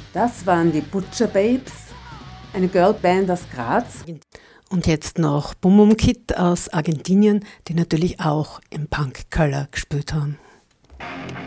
Das waren die Butcher Babes, eine Girlband aus Graz. Und jetzt noch Bum Bum Kid aus Argentinien, die natürlich auch im Punk Color gespielt haben.